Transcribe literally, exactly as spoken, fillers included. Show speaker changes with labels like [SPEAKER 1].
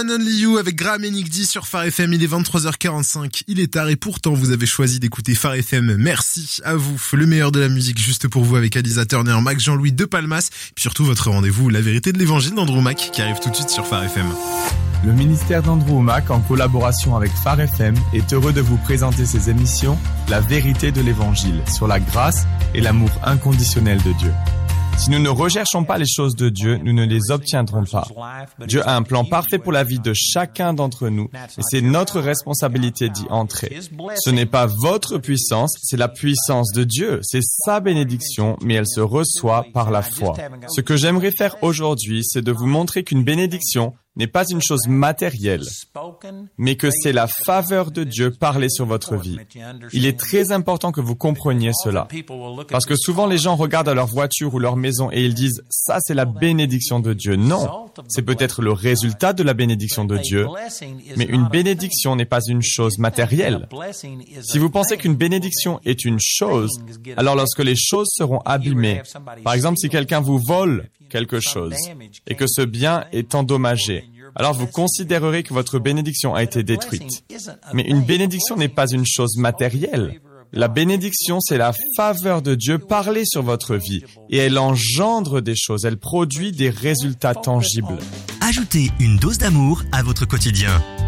[SPEAKER 1] One Only You avec Graham et Nick D sur Phare F M. Il est vingt-trois heures quarante-cinq. Il est tard et pourtant vous avez choisi d'écouter Phare F M. Merci à vous. Le meilleur de la musique juste pour vous avec Alisa Turner, Max Jean-Louis de Palmas. Et puis surtout votre rendez-vous, la vérité de l'évangile d'Andrew Mac qui arrive tout de suite sur Phare F M.
[SPEAKER 2] Le ministère d'Andrew Mac, en collaboration avec Phare F M, est heureux de vous présenter ses émissions La vérité de l'évangile sur la grâce et l'amour inconditionnel de Dieu. Si nous ne recherchons pas les choses de Dieu, nous ne les obtiendrons pas. Dieu a un plan parfait pour la vie de chacun d'entre nous et c'est notre responsabilité d'y entrer. Ce n'est pas votre puissance, c'est la puissance de Dieu. C'est sa bénédiction, mais elle se reçoit par la foi. Ce que j'aimerais faire aujourd'hui, c'est de vous montrer qu'une bénédiction n'est pas une chose matérielle, mais que c'est la faveur de Dieu parlée sur votre vie. Il est très important que vous compreniez cela. Parce que souvent les gens regardent à leur voiture ou leur maison et ils disent « ça c'est la bénédiction de Dieu ». Non, c'est peut-être le résultat de la bénédiction de Dieu, mais une bénédiction n'est pas une chose matérielle. Si vous pensez qu'une bénédiction est une chose, alors lorsque les choses seront abîmées, par exemple si quelqu'un vous vole quelque chose et que ce bien est endommagé, alors vous considérerez que votre bénédiction a été détruite. Mais une bénédiction n'est pas une chose matérielle. La bénédiction, c'est la faveur de Dieu parlée sur votre vie et elle engendre des choses, elle produit des résultats tangibles.
[SPEAKER 3] Ajoutez une dose d'amour à votre quotidien.